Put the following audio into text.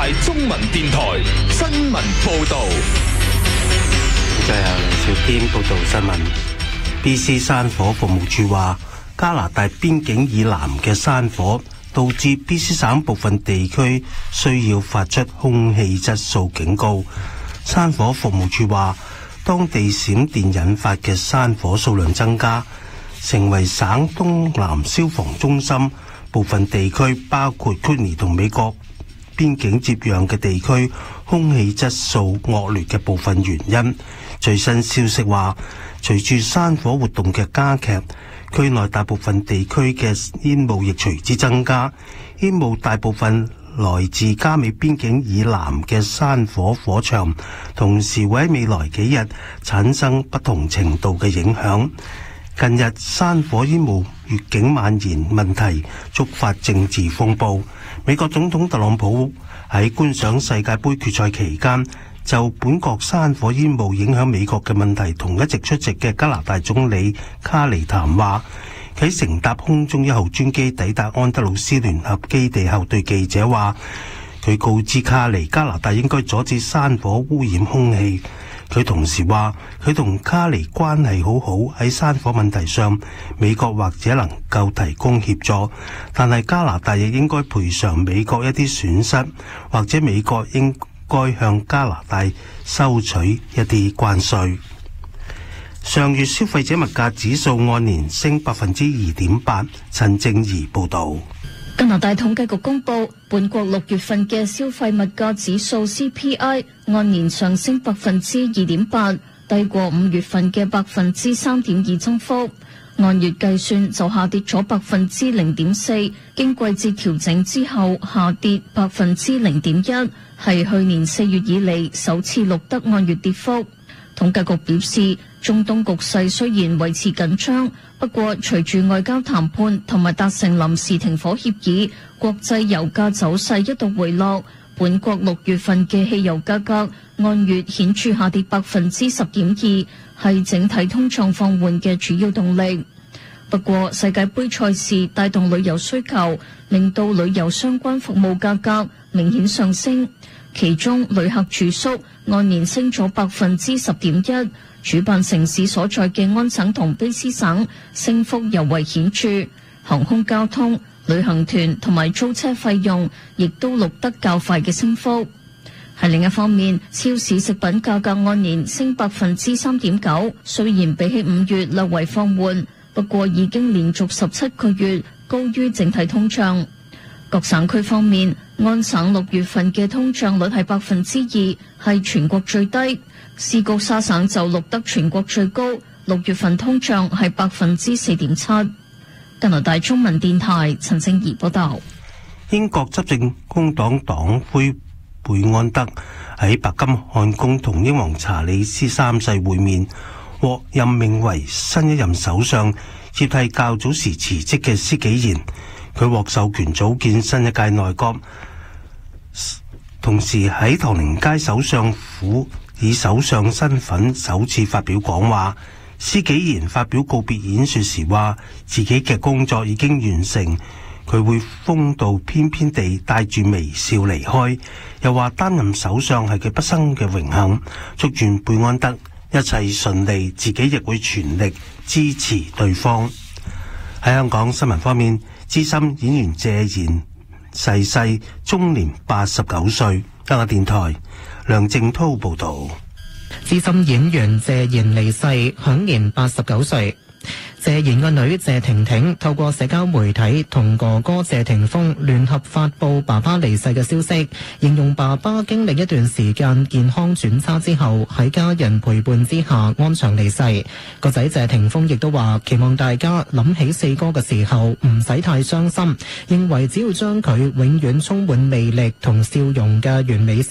大中文電台新聞報道。 就由梁兆堅報道新聞。BC 山火服務處話，加拿大邊境以南嘅山火導致 BC 省部分地區需要發出空氣質素警告。山火服務處話，當地閃電引發嘅山火數量增加，成為省東南消防中心部分地區，包括 Kootenay 同美國邊境接壤嘅地區空氣質素惡劣嘅部分原因。最新消息話，隨住山火活動嘅加劇，區內大部分地區嘅煙霧亦隨之增加。煙霧大部分來自加美邊境以南嘅山火火場，同時會喺未來幾日產生不同程度嘅影響。近日山火煙霧越境蔓延問題觸發政治風暴。美國總統特朗普喺觀賞世界盃決賽期間，就本國山火煙霧影響美國嘅問題，同一直出席嘅加拿大總理卡尼談話。喺乘搭空中1號專機抵達安德魯斯聯合基地後，對記者話，佢告知卡尼加拿大應該阻止山火污染空氣。佢同時話，佢同卡尼關係好好，喺山火問題上，美國或者能夠提供協助，但係加拿大亦應該賠償美國一啲損失，或者美國應該向加拿大收取一啲關稅。上月消費者物價指數按年升 2.8%。陳正儀報導。 加拿大統計局公佈，本國6月份嘅消費物價指數 CPI 按年上升 2.8%， 低過5月份嘅 3.2% 增幅。按月計算就下跌咗 0.4%， 經季節調整之後下跌 0.1%， 係去年4月以嚟首次錄得按月跌幅。統計局表示，中東局勢雖然維持緊張，不過隨住外交談判同埋達成臨時停火協議，國際油價走勢一度回落。本國6月份嘅汽油價格按月顯著下跌 10.2%， 係整體通脹放緩嘅主要動力。不過世界盃賽事帶動旅遊需求，令到旅遊相關服務價格明顯上升。其中旅客住宿按年升咗 10.1%， 主辦城市所在嘅安省同卑斯省升幅尤為顯著。航空交通、旅行團同埋租車費用亦都錄得較快嘅升幅。喺另一方面，超市食品價格按年升 3.9%， 雖然比起5月略為放緩，不過已經連續17個月高於整體通脹。各省區方面，安省6月份嘅通脹率係 2%， 係全國最低。斯高沙省就錄得全國最高，6月份通脹係 4.7%。加拿大中文電台陳正儀報道。 英國執政工黨黨魁貝安德喺白金漢宮同英皇查理斯3世會面，獲任命為新一任首相，接替較早時辭職嘅施紀賢。佢獲授權組建新一屆內閣，同時喺唐寧街首相府以首相身份首次發表講話。施紀賢發表告別演說時話，自己嘅工作已經完成，佢會風度翩翩地帶住微笑離開。又話擔任首相係佢畢生嘅榮幸，祝願貝安德一切順利，自己亦會全力支持對方。喺香港新聞方面，資深演員謝賢逝世，終年89歲。香港電台梁正濤報道。 資深演員謝賢離世，享年89歲。謝賢嘅女謝婷婷透過社交媒體同哥哥謝霆鋒聯合發布爸爸離世嘅消息，形容爸爸經歷一段時間健康轉差之後，喺家人陪伴之下安詳離世。個仔謝霆鋒亦都話，期望大家諗起四哥嘅時候唔使太傷心，認為只要將佢永遠充滿魅力同笑容嘅完美